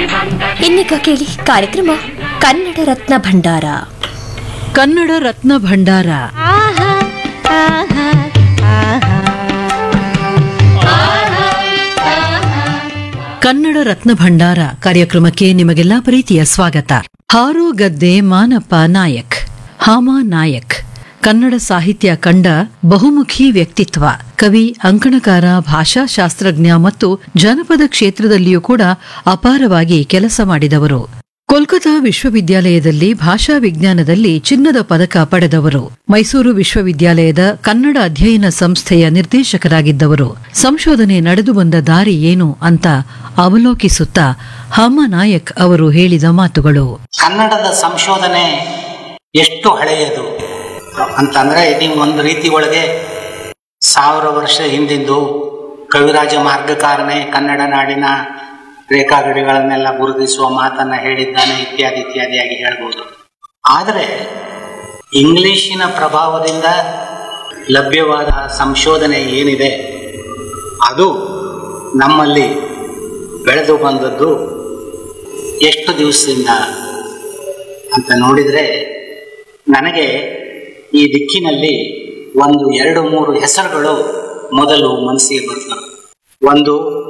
ಇನ್ನೀಗ ಕೇಳಿ ಕಾರ್ಯಕ್ರಮ ಕನ್ನಡ ರತ್ನ ಭಂಡಾರ. ಕನ್ನಡ ರತ್ನ ಭಂಡಾರ. ಕನ್ನಡ ರತ್ನ ಭಂಡಾರ ಕಾರ್ಯಕ್ರಮಕ್ಕೆ ನಿಮಗೆಲ್ಲಾ ಪ್ರೀತಿಯ ಸ್ವಾಗತ. ಹಾರೋ ಗದ್ದೆ ಮಾನಪ್ಪ ನಾಯಕ್, ಹಾಮ ನಾಯಕ್ ಕನ್ನಡ ಸಾಹಿತ್ಯ ಕಂಡ ಬಹುಮುಖಿ ವ್ಯಕ್ತಿತ್ವ. ಕವಿ, ಅಂಕಣಕಾರ, ಭಾಷಾಶಾಸ್ತ್ರಜ್ಞ ಮತ್ತು ಜನಪದ ಕ್ಷೇತ್ರದಲ್ಲಿಯೂ ಕೂಡ ಅಪಾರವಾಗಿ ಕೆಲಸ ಮಾಡಿದವರು. ಕೋಲ್ಕತಾ ವಿಶ್ವವಿದ್ಯಾಲಯದಲ್ಲಿ ಭಾಷಾ ವಿಜ್ಞಾನದಲ್ಲಿ ಚಿನ್ನದ ಪದಕ ಪಡೆದವರು. ಮೈಸೂರು ವಿಶ್ವವಿದ್ಯಾಲಯದ ಕನ್ನಡ ಅಧ್ಯಯನ ಸಂಸ್ಥೆಯ ನಿರ್ದೇಶಕರಾಗಿದ್ದವರು. ಸಂಶೋಧನೆ ನಡೆದು ಬಂದ ದಾರಿ ಏನು ಅಂತ ಅವಲೋಕಿಸುತ್ತಾ ಹಾಮ ನಾಯಕ್ ಅವರು ಹೇಳಿದ ಮಾತುಗಳು. ಕನ್ನಡದ ಸಂಶೋಧನೆ ಎಷ್ಟು ಹಳೆಯದು ಅಂತಂದ್ರೆ, ನೀವು ಒಂದು ರೀತಿ ಒಳಗೆ 1000 ವರ್ಷ ಹಿಂದಿಂದು ಕವಿರಾಜ ಮಾರ್ಗಕಾರನೇ ಕನ್ನಡ ನಾಡಿನ ರೇಖಾಗಡಿಗಳನ್ನೆಲ್ಲ ಗುರುತಿಸುವ ಮಾತನ್ನ ಹೇಳಿದ್ದಾನೆ, ಇತ್ಯಾದಿ ಇತ್ಯಾದಿಯಾಗಿ ಹೇಳ್ಬೋದು. ಆದರೆ ಇಂಗ್ಲಿಶಿನ ಪ್ರಭಾವದಿಂದ ಲಭ್ಯವಾದ ಸಂಶೋಧನೆ ಏನಿದೆ ಅದು ನಮ್ಮಲ್ಲಿ ಬೆಳೆದು ಬಂದದ್ದು ಎಷ್ಟು ದಿವಸದಿಂದ ಅಂತ ನೋಡಿದರೆ, ನನಗೆ ಈ ದಿಕ್ಕಿನಲ್ಲಿ 1, 2, 3 ಹೆಸರುಗಳು ಮೊದಲು ಮನಸ್ಸಿಗೆ ಬರ್ತವೆ. ಒಂದು